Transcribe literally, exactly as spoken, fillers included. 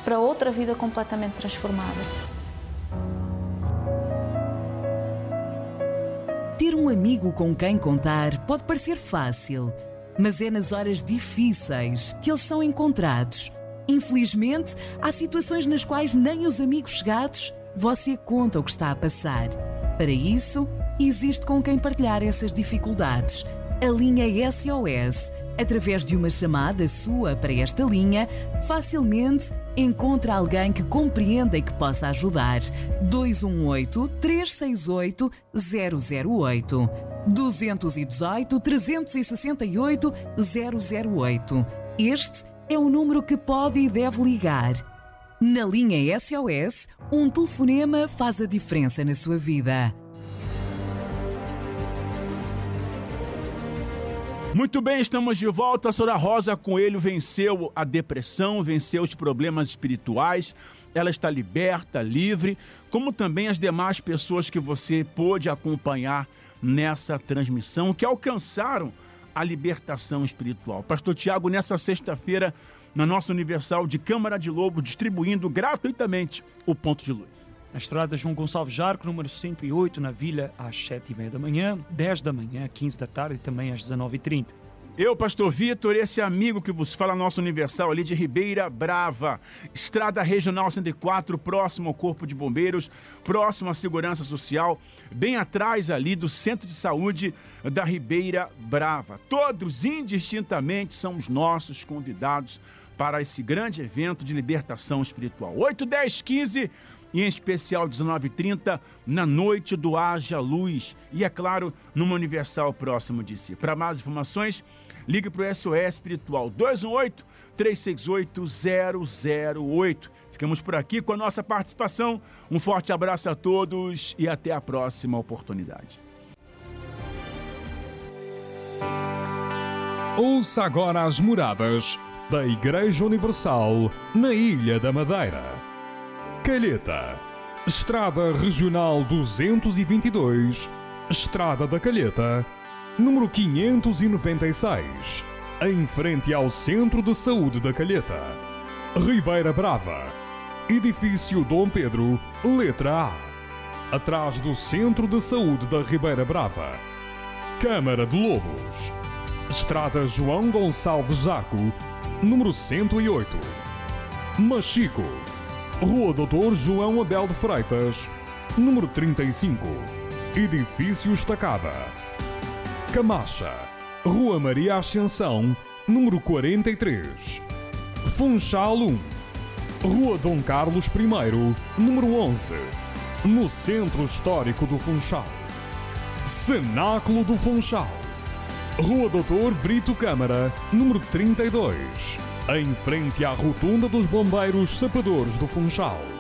para outra vida completamente transformada. Ter um amigo com quem contar pode parecer fácil, mas é nas horas difíceis que eles são encontrados. Infelizmente, há situações nas quais nem os amigos chegados você conta o que está a passar. Para isso, existe com quem partilhar essas dificuldades. A linha S O S. Através de uma chamada sua para esta linha, facilmente encontra alguém que compreenda e que possa ajudar. dois um oito, três seis oito, zero zero oito. dois um oito, três seis oito, zero zero oito. Este é o número que pode e deve ligar. Na linha S O S, um telefonema faz a diferença na sua vida. Muito bem, estamos de volta. A Sra. Rosa Coelho venceu a depressão, venceu os problemas espirituais. Ela está liberta, livre, como também as demais pessoas que você pôde acompanhar nessa transmissão, que alcançaram a libertação espiritual. Pastor Tiago, nessa sexta-feira, na nossa Universal de Câmara de Lobo, distribuindo gratuitamente o Ponto de Luz. Na estrada João Gonçalves Jarco, número cento e oito, na Vila, às sete e meia da manhã, dez da manhã, quinze da tarde e também às dezenove e trinta. Eu, Pastor Vitor, esse amigo que vos fala, nosso Universal ali de Ribeira Brava, Estrada Regional cento e quatro, próximo ao Corpo de Bombeiros, próximo à Segurança Social, bem atrás ali do Centro de Saúde da Ribeira Brava. Todos, indistintamente, são os nossos convidados para esse grande evento de libertação espiritual. oito, dez, quinze e em especial dezenove e trinta, na noite do Haja Luz. E, é claro, numa Universal próximo de si. Para mais informações, ligue para o S O S Espiritual dois um oito, três seis oito, zero zero oito. Ficamos por aqui com a nossa participação. Um forte abraço a todos e até a próxima oportunidade. Ouça agora as moradas da Igreja Universal na Ilha da Madeira. Calheta, Estrada Regional duzentos e vinte e dois, Estrada da Calheta, número quinhentos e noventa e seis, em frente ao Centro de Saúde da Calheta. Ribeira Brava, Edifício Dom Pedro, letra A, atrás do Centro de Saúde da Ribeira Brava. Câmara de Lobos, Estrada João Gonçalves Zaco, número cento e oito. Machico, Rua doutor João Abel de Freitas, número trinta e cinco, Edifício Estacada. Camacha, Rua Maria Ascensão, número quarenta e três. Funchal um, Rua Dom Carlos I, número onze, no Centro Histórico do Funchal. Cenáculo do Funchal, Rua doutor Brito Câmara, número trinta e dois, em frente à Rotunda dos Bombeiros Sapadores do Funchal.